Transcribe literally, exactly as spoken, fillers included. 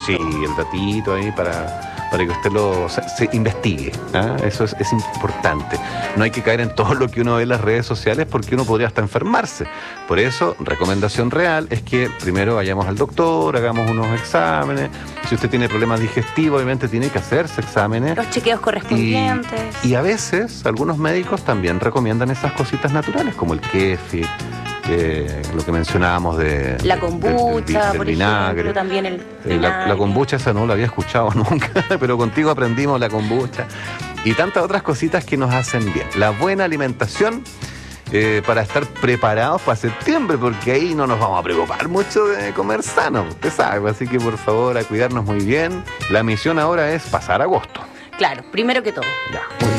Sí, el datito ahí para, para que usted lo se, se investigue. ¿Ah? Eso es, es importante. No hay que caer en todo lo que uno ve en las redes sociales porque uno podría hasta enfermarse. Por eso, recomendación real es que primero vayamos al doctor, hagamos unos exámenes. Si usted tiene problemas digestivos, obviamente tiene que hacerse exámenes. Los chequeos correspondientes. Y, y a veces, algunos médicos también recomiendan esas cositas naturales, como el kéfir, eh, lo que mencionábamos de... La kombucha, del, del, del por vinagre. ejemplo, también el Eh, la, la kombucha esa no la había escuchado nunca, pero contigo aprendimos la kombucha. Y tantas otras cositas que nos hacen bien. La buena alimentación eh, para estar preparados para septiembre, porque ahí no nos vamos a preocupar mucho de comer sano, usted sabe. Así que por favor, a cuidarnos muy bien. La misión ahora es pasar agosto. Claro, primero que todo. Ya, muy bien.